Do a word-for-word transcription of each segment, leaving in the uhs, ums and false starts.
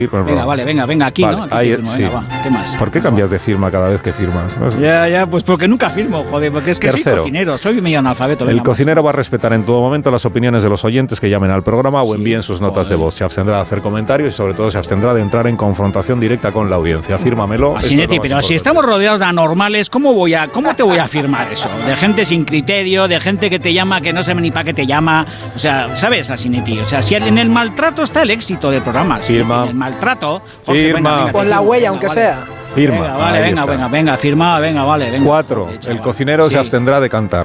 Venga, vale, venga, venga, aquí, vale, ¿no? Aquí ahí, firmo, sí. venga, va. ¿Qué más? ¿Por qué Venga, cambias va. de firma cada vez que firmas? ¿No? Ya, ya, pues porque nunca firmo, joder, porque es que Tercero. soy cocinero, soy medio analfabeto. El venga, cocinero va a respetar en todo momento las opiniones de los oyentes que llamen al programa o Sí, envíen sus notas joder. de voz. Se abstendrá de hacer comentarios y sobre todo se abstendrá de entrar en confrontación directa con la audiencia. Fírmamelo. Así, Neti, pero si estamos rodeados de anormales, ¿cómo voy a, cómo te voy a firmar eso? De gente sin criterio, de gente que te llama, que no sabe ni para qué te llama. O sea, ¿sabes, Asineti? O sea, si en el maltrato está el éxito del programa. Firma. En el maltrato. Jorge, Firma. venga, venga, Con te la firmo, huella, venga, aunque vale. sea. Firma. Venga, vale, Ahí venga, está. venga, venga, firma, venga, vale, venga. Cuatro. Joder, El chaval. cocinero Sí. se abstendrá de cantar.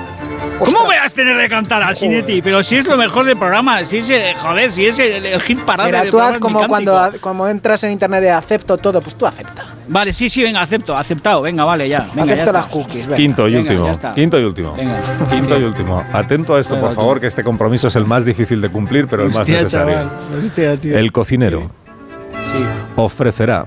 ¿Cómo voy a abstener de cantar a Sineti? Pero si es lo mejor del programa, si es, el- joder, si es el, el hit parada Mira, del tú programa. haz es mi como cántico. cuando como entras en internet de acepto todo, pues tú acepta. Vale, sí, sí, venga, acepto, aceptado, venga, vale, ya. Venga, ya Acepto está. las cookies. venga. Quinto y Venga, último. ya está. Quinto y último. Venga. Quinto ¿Qué? y último. Atento a esto, Venga, por favor, tú. que este compromiso es el más difícil de cumplir, pero el más Hostia, necesario. chaval, hostia, tío. El cocinero Sí. ofrecerá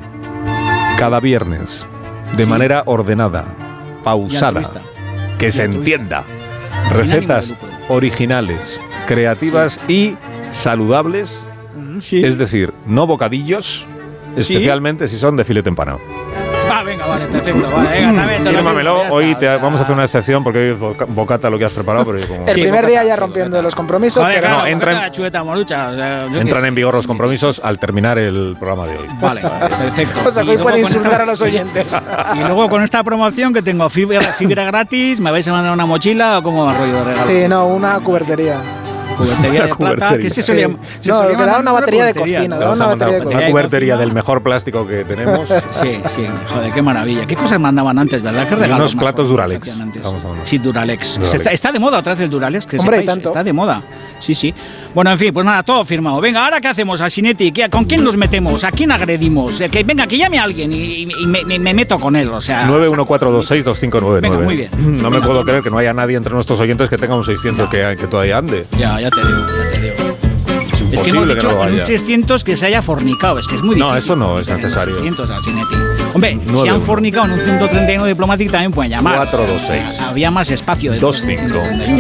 cada viernes de Sí. manera ordenada, pausada, altruista. que se altruista. entienda, ánimo de recetas lucro. originales, creativas y saludables, Sí. es decir, no bocadillos, Sí. especialmente si son de filete empanado. Va, venga, vale, perfecto. Vale, venga, también te lo Fírmamelo, firmo, ya hoy está, te, ya. vamos a hacer una excepción porque hoy es boca- bocata lo que has preparado, pero yo como... El Sí, primer bocata, día ya sí, rompiendo bocata. los compromisos, Joder, pero claro, no, entra en- la chuleta morucha, o sea, yo qué Entran sé. en vigor los compromisos al terminar el programa de hoy. Vale, vale, perfecto. o sea, Y que hoy luego puede con insultar esta- a los oyentes. Y luego con esta promoción que tengo fibra, fibra gratis, ¿me vais a mandar una mochila o cómo va el rollo de regalo? Sí, no, una cubertería. Cubertería de Una plata, cubertería. que se Sí. solía, No, se solía que da mandar una batería de cubertería, cocina, ¿no? da Vamos una a mandar batería de una cocina. cubertería Cocina. del mejor plástico que tenemos Sí, sí, joder, qué maravilla. ¿Qué cosas mandaban antes, verdad? ¿Qué regalos unos más platos bonitos Duralex. hacían antes? Estamos hablando. Sí, Duralex. Duralex. Se Está, está de moda otra vez el Duralex, que Hombre, y sepáis, tanto. está de moda. Sí, sí. Bueno, en fin, pues nada, todo firmado. Venga, ¿ahora qué hacemos, Asinetti? ¿Qué- ¿Con quién nos metemos? ¿A quién agredimos? Eh, Que, venga, que llame a alguien y, y me, me- me meto con él, o sea... nueve uno cuatro dos seis dos cinco nueve nueve. Venga, muy bien. No me Venga. puedo creer que no haya nadie entre nuestros oyentes que tenga un seiscientos que, que todavía ande. Ya, ya te digo, ya te digo. Es Es que hemos imposible que dicho no lo en un haya. seiscientos que se haya fornicado, es que es muy No, difícil. eso no es meter en los necesario. seiscientos al Cinetti. Hombre, si nueve han uno. fornicado en un ciento treinta y uno Diplomatic también pueden llamar. cuatro dos seis. Había más espacio de dos cinco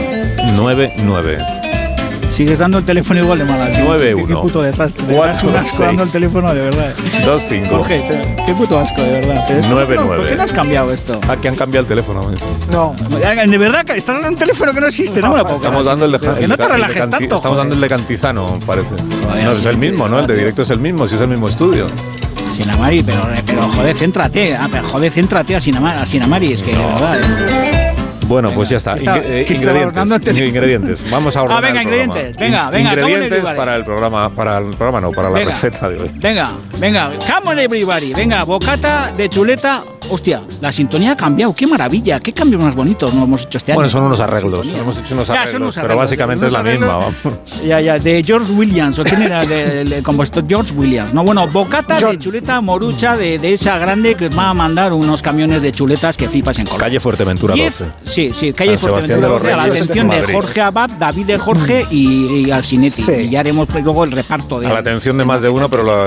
nueve nueve. Sigues dando el teléfono igual de mala. ¿Sí? nueve Qué- uno. Qué puto desastre. De cuatro verdad, es un asco seis. dando el teléfono, de verdad. dos cinco. Jorge, te- qué puto asco, de verdad. Pero esto- nueve no, nueve. ¿Por qué no has cambiado esto? Ah, que han cambiado el teléfono. No. De verdad, que estás dando un teléfono que no existe, no me lo puedo creer. Estamos dando el de, Pero que el no de- te el de relajes Canti- tanto, Estamos dando el de Cantizano, parece. Joder, No, es sí, el mismo, ¿no? El de directo es el mismo, si es el mismo estudio. Sinamari, pero, pero joder, céntrate. Ah, pero joder, céntrate a Sinamari, a Sinamari es que de verdad. ¿eh? Bueno, pues ya está. Está- Inge- eh, que estaba dando el ingredientes. teléfono. Ingredientes. Vamos a Ah, ordenar venga, el programa. ingredientes. Venga, In- venga, come on, Ingredientes everybody. para el programa, para el programa no, para la Venga. receta de hoy. Venga, venga, come on everybody. Venga, bocata de chuleta. Hostia, la sintonía ha cambiado. Qué maravilla, qué cambios más bonitos nos hemos hecho este año. Bueno, son unos La arreglos. sintonía. Hemos hecho unos Ya, son arreglos, unos pero arreglos, básicamente unos es la misma. arreglos. Vamos. Ya, ya, de George Williams, ¿o quién era? De- de- El compositor George Williams. No, bueno, bocata John. de chuleta morucha de, de esa grande que os va a mandar unos camiones de chuletas que flipas en color. Calle Fuerteventura Diez- doce. Sí, sí, calle San Sebastián Fuerteventura de los doce, a la Reyes, atención de Madrid. Jorge Abad, David de Jorge y, y Alcinetti. Sí. Y ya haremos pues, luego el reparto de. A la atención de más de uno, pero la